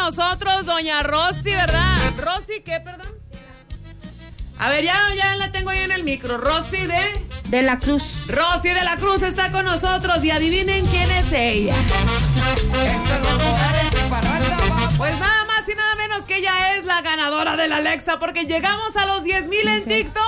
nosotros doña Rosy, ¿verdad? Rosy, ¿qué, perdón? A ver, ya la tengo ahí en el micro. Rosy de la Cruz. Rosy de la Cruz está con nosotros y adivinen quién es ella. Pues nada más y nada menos que ella es la ganadora de la Alexa, porque llegamos a los 10,000 en TikTok.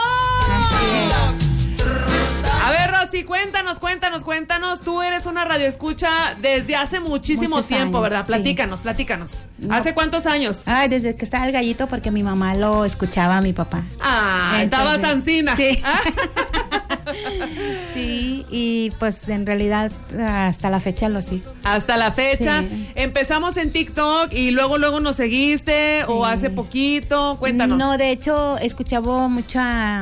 A ver, Rosy, cuéntanos. Tú eres una radioescucha desde hace muchísimo tiempo, ¿verdad? Sí. Platícanos. No. ¿Hace cuántos años? Ay, desde que estaba el gallito, porque mi mamá lo escuchaba a mi papá. Ah, estaba Sancina. Sí. Sí, y pues en realidad hasta la fecha lo sigo. Hasta la fecha. Sí. Empezamos en TikTok y luego nos seguiste, Sí. o hace poquito. Cuéntanos. No, de hecho, escuchaba mucho a...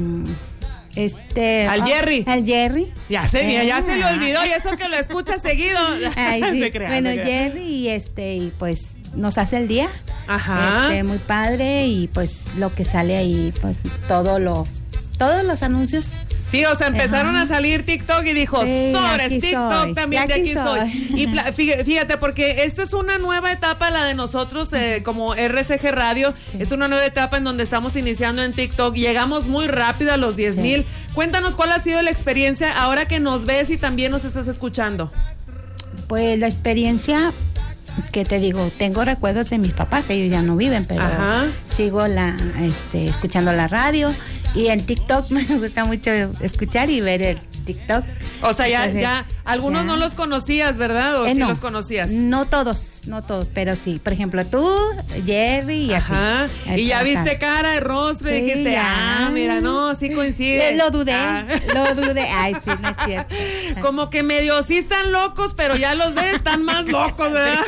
Al Jerry. Al Jerry. Ya se le olvidó, y eso que lo escucha seguido. Ay, sí. Se crea, bueno, se crea. Jerry y pues nos hace el día. Ajá. Muy padre, y pues lo que sale ahí, pues todos los anuncios. Sí, o sea, empezaron a salir TikTok y dijo, Sí, sobres, aquí TikTok soy. también, de aquí soy. Y fíjate, porque esto es una nueva etapa, la de nosotros como RCG Radio. Sí. Es una nueva etapa en donde estamos iniciando en TikTok. Llegamos muy rápido a los 10,000. Sí. Cuéntanos cuál ha sido la experiencia ahora que nos ves y también nos estás escuchando. Pues la experiencia... que te digo, tengo recuerdos de mis papás, ellos ya no viven, pero Ajá. sigo escuchando la radio, y en TikTok me gusta mucho escuchar y ver el TikTok. O sea, ya algunos no los conocías, ¿verdad? ¿O sí no, los conocías? No todos, pero sí. Por ejemplo, tú, Jerry y así. Ajá. Y ya viste cara de rostro y dijiste, mira, no, sí coincide. Lo dudé. Ay, sí, no es cierto. Como que medio sí están locos, pero ya los ves, están más locos, ¿verdad?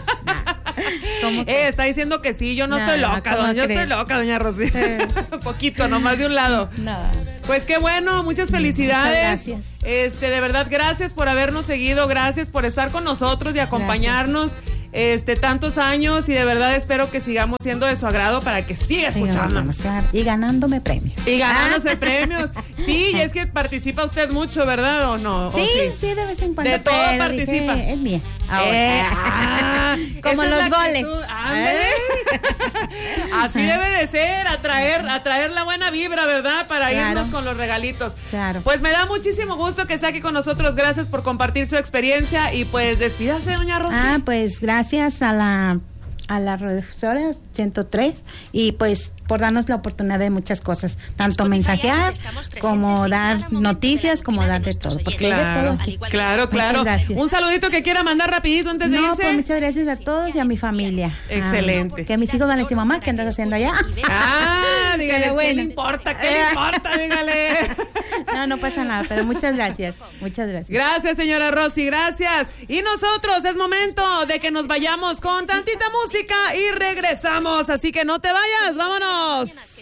Está diciendo que sí, yo no estoy loca, yo estoy loca, doña Rosy. Un poquito, nomás de un lado. No. Pues qué bueno, muchas felicidades. Muchas gracias. De verdad, gracias por habernos seguido, gracias por estar con nosotros y acompañarnos. Tantos años, y de verdad espero que sigamos siendo de su agrado para que siga escuchándonos. Claro. Y ganándome premios. Y ganándose premios. Sí, y es que participa usted mucho, ¿verdad? ¿O no? Sí, sí, de vez en cuando. De todo participa. Es mía. Como los goles. Así debe de ser, atraer la buena vibra, ¿verdad? Para irnos con los regalitos. Claro. Pues me da muchísimo gusto que esté aquí con nosotros. Gracias por compartir su experiencia, y pues despídase, doña Rosy. Pues gracias a la radiodifusora 103, y pues por darnos la oportunidad de muchas cosas, tanto mensajear como dar noticias, como dar de todo, porque es todo aquí. Claro. Muchas gracias. Un saludito que quiera mandar rapidito antes de irse. Pues muchas gracias a todos y a mi familia. Excelente. Que mis hijos van a decir, mamá, ¿qué andas haciendo allá? Dígale, bueno. ¿Qué le importa? Dígale. No pasa nada, pero muchas gracias. Gracias, señora Rosy, gracias. Y nosotros es momento de que nos vayamos con tantita música y regresamos, así que no te vayas, vámonos.